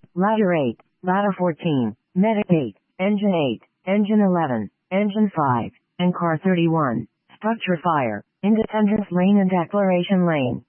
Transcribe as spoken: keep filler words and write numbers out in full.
Ladder eight, Ladder fourteen, Medic eight, Engine eight, Engine eleven, Engine five, and Car thirty-one. Structure fire, Independence Lane and Declaration Lane.